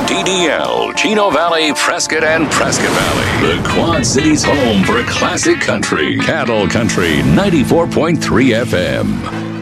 KDDL, Chino Valley, Prescott, and Prescott Valley. The Quad Cities' home for classic country. Cattle Country 94.3 FM.